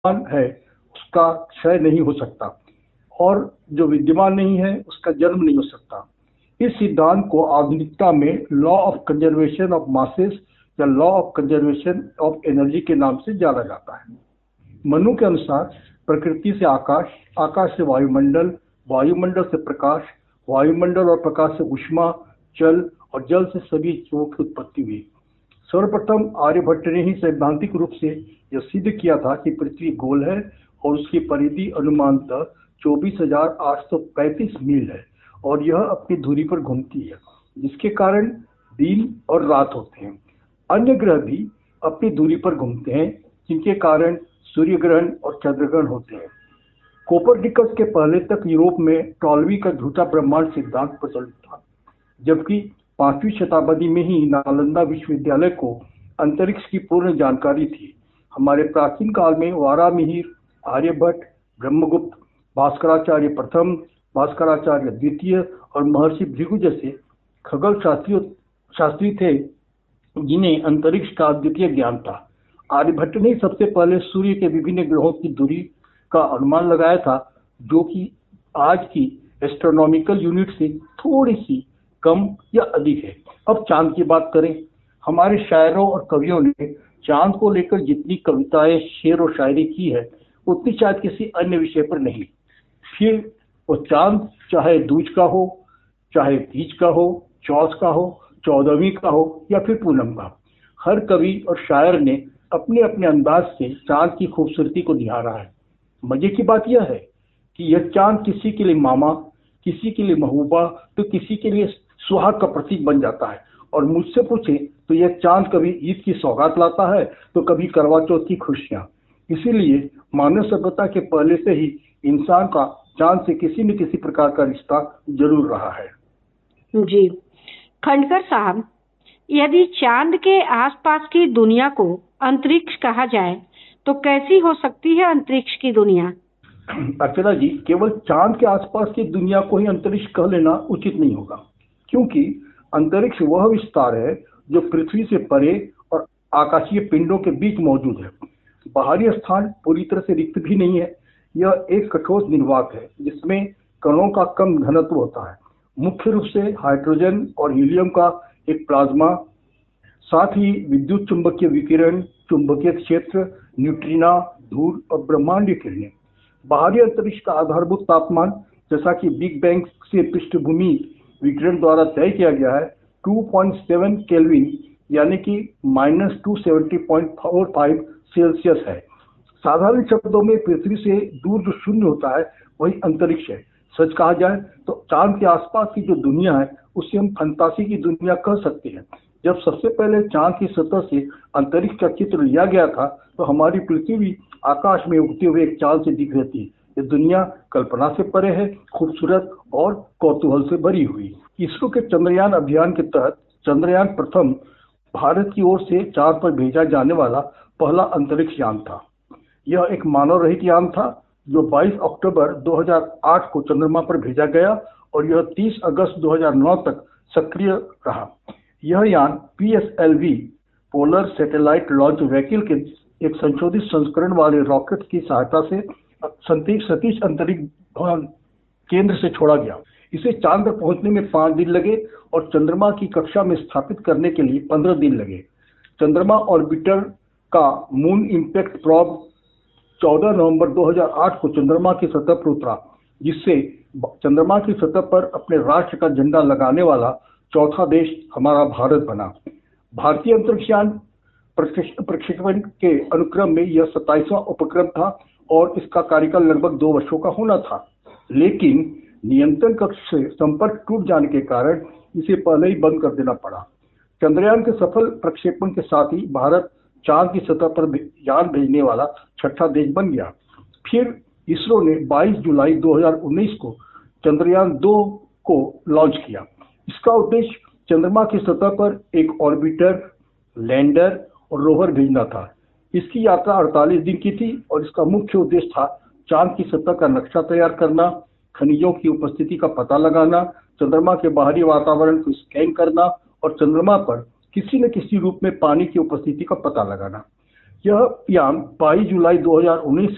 विद्यमान है उसका क्षय नहीं हो सकता और जो विद्यमान नहीं है उसका जन्म नहीं हो सकता। इस सिद्धांत को आधुनिकता में law of conservation of masses या law of conservation of energy के नाम से जाना जाता है। मनु के अनुसार प्रकृति से आकाश, आकाश से वायुमंडल, वायुमंडल से प्रकाश, वायुमंडल और प्रकाश से ऊष्मा, जल और जल से सभी जीवों की उत्पत्ति हुई। सर्वप्रथम आर्यभट्ट ने ही सैद्धांतिक रूप से यह सिद्ध किया था कि पृथ्वी गोल है और उसकी परिधि अनुमानतः 24,835 मील है और यह अपनी धुरी पर घूमती है, जिसके कारण दिन और रात होते हैं। अन्य ग्रह भी अपनी धुरी पर घूमते हैं, जिनके कारण सूर्य ग्रहण और चंद्र ग्रहण होते हैं। कोपरनिकस के पहले तक यूरोप में टॉलमी का झूठा ब्रह्मांड सिद्धांत प्रचलित था, जबकि 5वीं शताब्दी में ही नालंदा विश्वविद्यालय को अंतरिक्ष की पूर्ण जानकारी थी। हमारे प्राचीन काल में वारामिहिर, आर्यभट्ट, ब्रह्मगुप्त, भास्कराचार्य प्रथम, भास्कराचार्य द्वितीय और महर्षि भृगु जैसे खगोल शास्त्री थे जिन्हें अंतरिक्ष का अद्वितीय ज्ञान था। आर्यभट्ट ने सबसे पहले सूर्य के विभिन्न ग्रहों की दूरी का अनुमान लगाया था, जो कि आज की एस्ट्रोनॉमिकल यूनिट से थोड़ी सी कम या अधिक है। अब चांद की बात करें। हमारे शायरों और कवियों ने चांद को लेकर जितनी कविताएं, शेर और शायरी की है, उतनी शायद किसी अन्य विषय पर नहीं। फिर वो चांद चाहे दूज का हो, चाहे तीज का हो, चौथ का हो, 14वीं का हो या फिर पूनम का, हर कवि और शायर ने अपने अपने अंदाज से चांद की खूबसूरती को निहारा है। मजे की बात यह है कि यह चांद किसी के लिए मामा, किसी के लिए महबूबा, तो किसी के लिए सुहाग का प्रतीक बन जाता है। और मुझसे पूछे तो यह चांद कभी ईद की सौगात लाता है तो कभी करवा चौथ की खुशियां। इसीलिए मानव सभ्यता के पहले से ही इंसान का चांद से किसी न किसी प्रकार का रिश्ता जरूर रहा है। जी खंडकर साहब, यदि चांद के आसपास की दुनिया को अंतरिक्ष कहा जाए तो कैसी हो सकती है अंतरिक्ष की दुनिया? अर्चना जी, केवल चांद के आसपास की दुनिया को ही अंतरिक्ष कह लेना उचित नहीं होगा, क्योंकि अंतरिक्ष वह विस्तार है जो पृथ्वी से परे और आकाशीय पिंडों के बीच मौजूद है। बाहरी स्थान पूरी तरह से रिक्त भी नहीं है। यह एक कठोर निर्वात है जिसमें कणों का कम घनत्व होता है, मुख्य रूप से हाइड्रोजन और हीलियम का एक प्लाज्मा, साथ ही विद्युत चुंबकीय विकिरण, चुंबकीय क्षेत्र, न्यूट्रिनो, धूल और ब्रह्मांडीय किरणें। बाहरी अंतरिक्ष का आधारभूत तापमान, जैसा कि बिग बैंग से पृष्ठभूमि विकिरण द्वारा तय किया गया है, 2.7 केल्विन यानी कि -270.45 सेल्सियस है। साधारण शब्दों में पृथ्वी से दूर जो शून्य होता है वही अंतरिक्ष है। सच कहा जाए तो चांद के आसपास की जो दुनिया है उसे हम फंतासी की दुनिया कह सकते हैं। जब सबसे पहले चांद की सतह से अंतरिक्ष का चित्र लिया गया था तो हमारी पृथ्वी आकाश में उगते हुए एक चांद से दिख रही थी। ये दुनिया कल्पना से परे है, खूबसूरत और कौतूहल से भरी हुई। इसरो के चंद्रयान अभियान के तहत चंद्रयान प्रथम भारत की ओर से चांद पर भेजा जाने वाला पहला अंतरिक्ष यान था। यह एक मानव रहित यान था जो 22 अक्टूबर 2008 को चंद्रमा पर भेजा गया और यह 30 अगस्त 2009 तक सक्रिय रहा। यह यान PSLV polar satellite launch vehicle के एक संशोधित संस्करण वाले रॉकेट की सहायता से सतीश अंतरिक्ष केंद्र से छोड़ा गया। इसे चांद पर पहुंचने में 5 दिन लगे और चंद्रमा की कक्षा में स्थापित करने के लिए 15 दिन लगे। चंद्रमा ऑर्बिटर का मून इम्पैक्ट प्रोब 14 नवंबर 2008 को चंद्रमा की सतह पर उतरा, जिससे चंद्रमा की सतह पर अपने राष्ट्र का झंडा लगाने वाला चौथा देश हमारा भारत बना। भारतीय अंतरिक्षयान प्रक्षेपण के अनुक्रम में यह 27वां उपक्रम था और इसका कार्यकाल लगभग 2 वर्षों का होना था, लेकिन नियंत्रण कक्ष से संपर्क टूट जाने के कारण इसे पहले ही बंद कर देना पड़ा। चंद्रयान के सफल प्रक्षेपण के साथ ही भारत चांद की सतह पर यान भेजने वाला छठा देश बन गया। फिर इसरो ने 22 जुलाई 2019 को चंद्रयान 2 को लॉन्च किया। इसका उद्देश्य चंद्रमा की सतह पर एक ऑर्बिटर, लैंडर और रोवर भेजना था। इसकी यात्रा 48 दिन की थी और इसका मुख्य उद्देश्य था चांद की सतह का नक्शा तैयार करना, खनिजों की उपस्थिति का पता लगाना, चंद्रमा के बाहरी वातावरण को स्कैन करना और चंद्रमा पर किसी न किसी रूप में पानी की उपस्थिति का पता लगाना। यह यान 22 जुलाई 2019